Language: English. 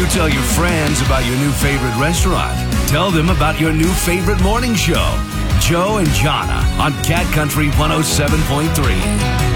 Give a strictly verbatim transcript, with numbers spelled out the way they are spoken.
tell your friends about your new favorite restaurant. Tell them about your new favorite morning show. Joe and Jonna on Cat Country one oh seven point three.